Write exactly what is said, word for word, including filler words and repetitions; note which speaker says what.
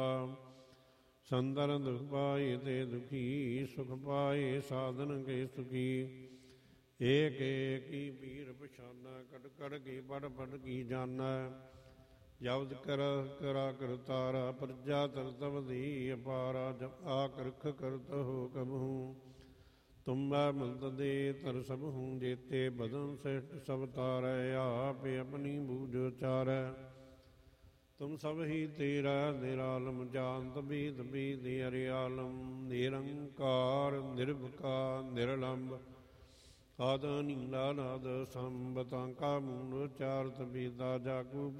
Speaker 1: ਸਦਾ। ਸੰਦਰ ਦੁਖ ਪਾਏ ਤੇ ਦੁਖੀ, ਸੁਖ ਪਾਏ ਸਾਧਨ ਕੇ ਸੁਖੀ। ਏਕ ਏਕੀ ਪੀਰ ਪਛਾਨਾ, ਕਟ ਕਟ ਕੀ ਪੜ ਪੜ ਕੀ ਜਾਨਾ। ਜਬਦ ਕਰ ਕਰਾ ਕਰਤਾਰਾ, ਪ੍ਰਜਾ ਤਰਤਵ ਦੀ ਅਪਾਰਾ। ਜਬ ਆਕ ਰਖ ਕਰਤ ਹੋ ਕਬਹੂ, ਤੁਮੈ ਮਦਦ ਦੇ ਤਰ ਸਭ ਹੂੰ। ਜੇਤੇ ਬਦਨ ਸਿਸ਼ਟ ਸਭ ਤਾਰੈ, ਆਪ ਆਪਣੀ ਬੂਝ ਉਚਾਰੈ। ਤੁਮ ਸਭ ਹੀ ਤੇਰਾ ਨਿਰਾਲਮ, ਜਾਨਤ ਬੀਤ ਬੀਤ ਹਰਿਆਲਮ। ਨਿਰੰਕਾਰ ਨਿਰਭਕਾਰ ਨਿਰਲੰਭ, ਆਦ ਨੀਲਾ ਨਾਦ ਸੰਭ। ਤਾਂ ਕਾ ਮੂਲ ਉਚਾਰਤ ਬੀਤਾ, ਜਾਕੂ